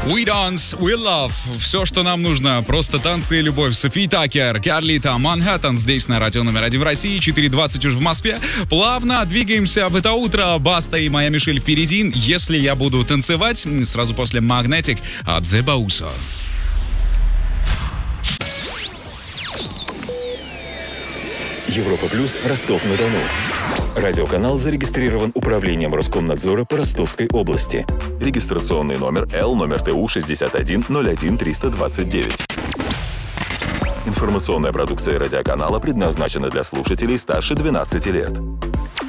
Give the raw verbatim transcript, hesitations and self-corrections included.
We dance, we love. Все, что нам нужно. Просто танцы и любовь. Софи Такер, Карлита, Манхэттен. Здесь на радио номер один в России. четыре двадцать уже в Москве. Плавно двигаемся в это утро. Баста и моя Мишель впереди. Если я буду танцевать, сразу после Magnetic от The Bausa. Европа Плюс, Ростов-на-Дону. Радиоканал зарегистрирован Управлением Роскомнадзора по Ростовской области. Регистрационный номер Л, номер Т У шестьдесят один ноль один триста двадцать девять. Информационная продукция радиоканала предназначена для слушателей старше двенадцати лет.